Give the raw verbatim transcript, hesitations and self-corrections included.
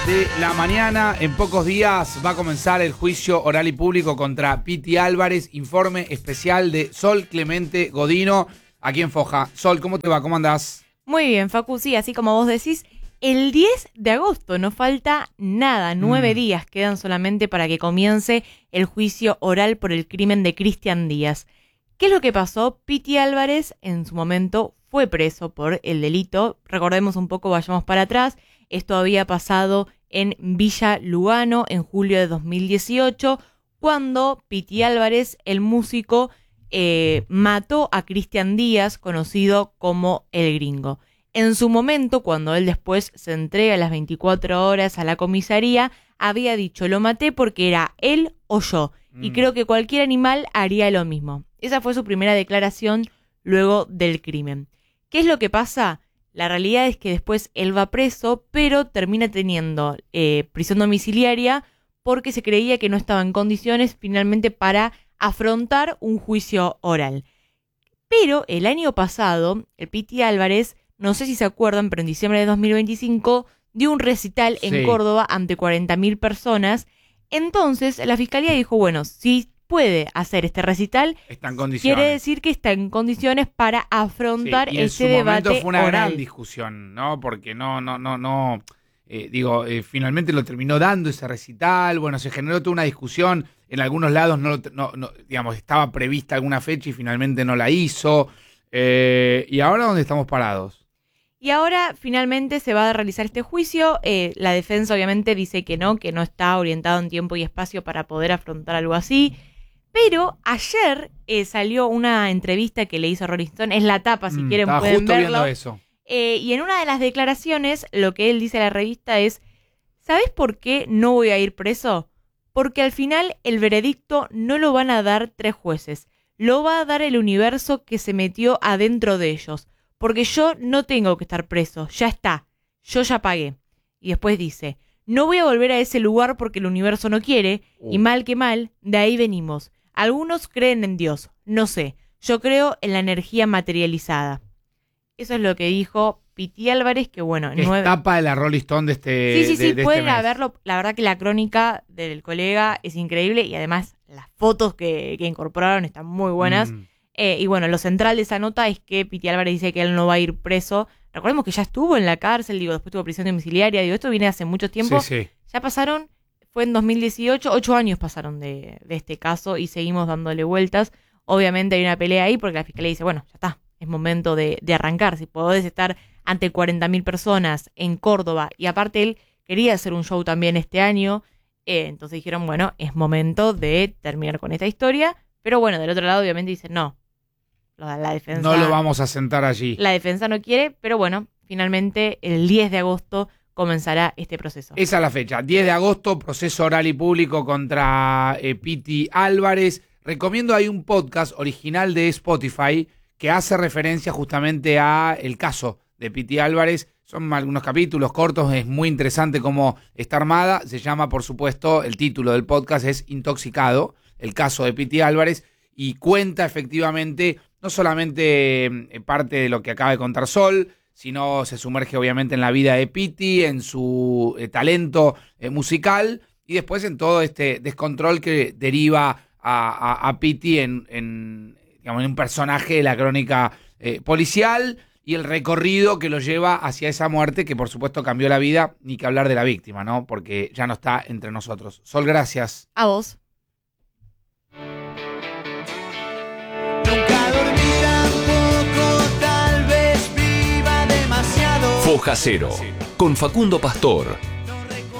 De la mañana, en pocos días va a comenzar el juicio oral y público contra Piti Álvarez, informe especial de Sol Clemente Godino, aquí en Foja. Sol, ¿cómo te va? ¿Cómo andás? Muy bien, Facu, sí, así como vos decís, el diez de agosto, no falta nada, nueve mm. días quedan solamente para que comience el juicio oral por el crimen de Cristian Díaz. ¿Qué es lo que pasó? Piti Álvarez en su momento fue preso por el delito, recordemos un poco, vayamos para atrás. Esto había pasado en Villa Lugano en julio de dos mil dieciocho, cuando Piti Álvarez, el músico, eh, mató a Cristian Díaz, conocido como El Gringo. En su momento, cuando él después se entrega a las veinticuatro horas a la comisaría, había dicho, lo maté porque era él o yo, mm. y creo que cualquier animal haría lo mismo. Esa fue su primera declaración luego del crimen. ¿Qué es lo que pasa? La realidad es que después él va preso, pero termina teniendo eh, prisión domiciliaria porque se creía que no estaba en condiciones finalmente para afrontar un juicio oral. Pero el año pasado, el Piti Álvarez, no sé si se acuerdan, pero en diciembre de dos mil veinticinco dio un recital sí. en Córdoba ante cuarenta mil personas. Entonces la fiscalía dijo, bueno, si puede hacer este recital, está en condiciones. Quiere decir que está en condiciones para afrontar sí, y ese debate oral. En su momento fue una oral. gran discusión, ¿no? Porque no, no, no, no, eh, digo, eh, finalmente lo terminó dando ese recital. Bueno, se generó toda una discusión. En algunos lados no, no, no digamos, estaba prevista alguna fecha y finalmente no la hizo. Eh, ¿Y ahora dónde estamos parados? Y ahora finalmente se va a realizar este juicio. Eh, la defensa obviamente dice que no, que no está orientado en tiempo y espacio para poder afrontar algo así. Pero ayer eh, salió una entrevista que le hizo Rolling Stone, es la tapa, si mm, quieren pueden justo verlo. Viendo eso. Eh, y en una de las declaraciones, lo que él dice a la revista es, ¿sabes por qué no voy a ir preso? Porque al final el veredicto no lo van a dar tres jueces, lo va a dar el universo que se metió adentro de ellos, porque yo no tengo que estar preso, ya está, yo ya pagué. Y después dice, no voy a volver a ese lugar porque el universo no quiere, uh. y mal que mal, de ahí venimos. Algunos creen en Dios, no sé, yo creo en la energía materializada. Eso es lo que dijo Piti Álvarez, que bueno... Es nueve... tapa de la Rolling Stone de este Sí, sí, sí, de, de pueden este verlo. La verdad que la crónica del colega es increíble y además las fotos que, que incorporaron están muy buenas. Mm. Eh, y bueno, lo central de esa nota es que Piti Álvarez dice que él no va a ir preso. Recordemos que ya estuvo en la cárcel, digo, después tuvo prisión domiciliaria, digo, esto viene hace mucho tiempo. Sí, sí. Ya pasaron... Fue en dos mil dieciocho, ocho años pasaron de, de este caso y seguimos dándole vueltas. Obviamente hay una pelea ahí porque la fiscalía dice, bueno, ya está, es momento de, de arrancar. Si podés estar ante cuarenta mil personas en Córdoba y aparte él quería hacer un show también este año, eh, entonces dijeron, bueno, es momento de terminar con esta historia. Pero bueno, del otro lado obviamente dicen, no, la, la defensa... No lo vamos a sentar allí. La defensa no quiere, pero bueno, finalmente el diez de agosto... comenzará este proceso. Esa es la fecha, diez de agosto, proceso oral y público contra eh, Piti Álvarez. Recomiendo, hay un podcast original de Spotify que hace referencia justamente a el caso de Piti Álvarez. Son algunos capítulos cortos, es muy interesante cómo está armada. Se llama, por supuesto, el título del podcast es Intoxicado, el caso de Piti Álvarez, y cuenta efectivamente no solamente eh, parte de lo que acaba de contar Sol, sino se sumerge obviamente en la vida de Piti, en su eh, talento eh, musical y después en todo este descontrol que deriva a, a, a Piti en, en, digamos, en un personaje de la crónica eh, policial y el recorrido que lo lleva hacia esa muerte que por supuesto cambió la vida, ni que hablar de la víctima, ¿no? Porque ya no está entre nosotros. Sol, gracias. A vos. Foja Cero, con Facundo Pastor.